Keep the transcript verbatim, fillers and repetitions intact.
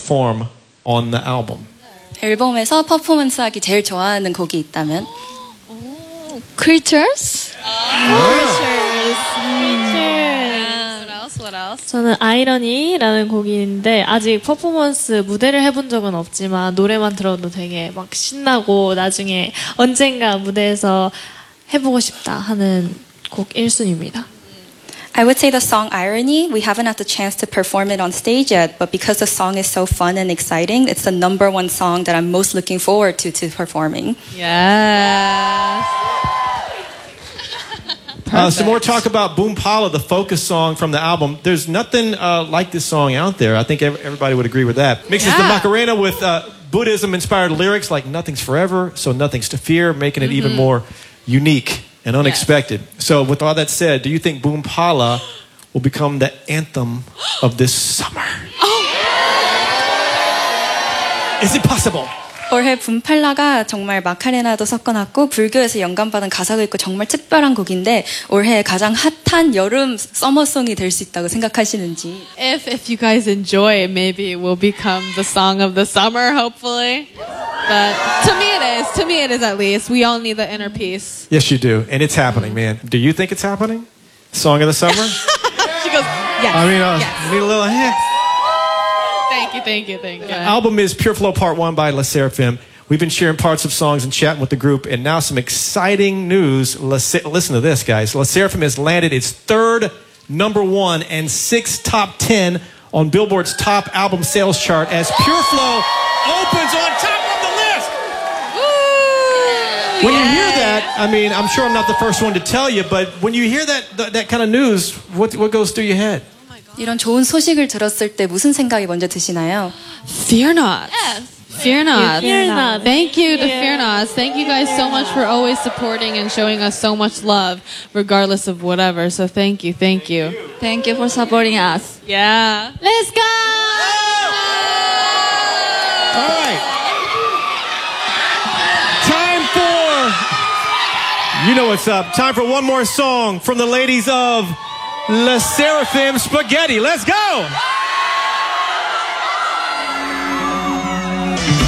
perform on the album? 앨범에서 퍼포먼스하기 제일 좋아하는 곡이 있다면? Creatures? Creatures. What else? What else? 저는 아이러니라는 곡인데 아직 퍼포먼스 무대를 해본 적은 없지만 노래만 들어도 되게 막 신나고 나중에 언젠가 무대에서 해보고 싶다 하는 곡 일 순위입니다. I would say the song Irony, we haven't had the chance to perform it on stage yet, but because the song is so fun and exciting, it's the number one song that I'm most looking forward to, to performing. Yes. Uh, some more talk about Boom Pala, the focus song from the album. There's nothing uh, like this song out there. I think everybody would agree with that. Mixes yeah. the Macarena with uh, Buddhism-inspired lyrics like nothing's forever, so nothing's to fear, making it mm-hmm. even more unique and unexpected. Yes. So with all that said, do you think Boom Pala will become the anthem of this summer? Oh. Is it possible? 올해 붐팔라가 정말 마카레나도 섞어놨고 불교에서 영감받은 가사도 있고 정말 특별한 곡인데 올해 가장 핫한 여름 서머송이 될 수 있다고 생각하시는지. If if you guys enjoy it, maybe it will become the song of the summer, hopefully. But to me it is. To me it is at least. We all need the inner peace. Yes, you do. And it's happening, man. Do you think it's happening? Song of the summer? She goes, yes. I mean, uh, yes. need a little hint. Thank you, thank you, thank you. The album is Pure Flow Part one by LE SSERAFIM. We've been sharing parts of songs and chatting with the group, and now some exciting news. Listen to this, guys. LE SSERAFIM has landed its third number one and sixth top ten on Billboard's top album sales chart as Pure Flow opens on top of the list. Woo! When Yay. you hear that, I mean, I'm sure I'm not the first one to tell you, but when you hear that that, that kind of news, what what goes through your head? 이런 좋은 소식을 들었을 때 무슨 생각이 먼저 드시나요? Fear not. Yes. Fear not. Fear not. Thank you to Yeah. Fear Not. Thank you guys so much for always supporting and showing us so much love, regardless of whatever. So thank you, thank you. Thank you for supporting us. Yeah. Let's go! All right. Time for, you know what's up. Time for one more song from the ladies of LE SSERAFIM, Spaghetti. Let's go!